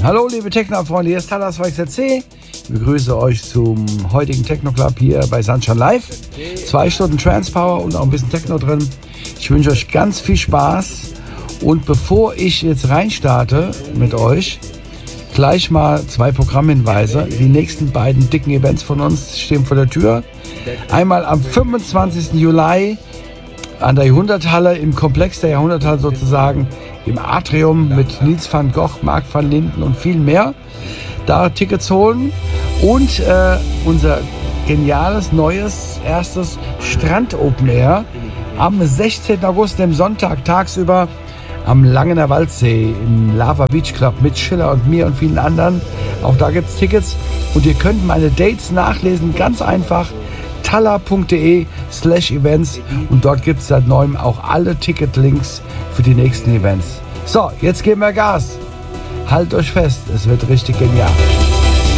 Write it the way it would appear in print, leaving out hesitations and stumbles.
Hallo liebe Techno-Freunde, hier ist Talas VXC. Ich begrüße euch zum heutigen Techno-Club hier bei Sunshine Live. 2 Stunden Trance-Power und auch ein bisschen Techno drin. Ich wünsche euch ganz viel Spaß. Und bevor ich jetzt reinstarte mit euch, gleich mal 2 Programmhinweise. Die nächsten beiden dicken Events von uns stehen vor der Tür. Einmal am 25. Juli an der Jahrhunderthalle, im Komplex der Jahrhunderthalle sozusagen, im Atrium mit Nils van Gogh, Mark van Linden und viel mehr. Da Tickets holen und unser geniales, neues, erstes Strand-Open Air am 16. August, dem Sonntag, tagsüber am Langener Waldsee im Lava Beach Club mit Schiller und mir und vielen anderen. Auch da gibt es Tickets und ihr könnt meine Dates nachlesen, ganz einfach, talla.de/events und dort gibt es seit neuem auch alle Ticketlinks für die nächsten Events. So, jetzt geben wir Gas. Haltet euch fest, es wird richtig genial.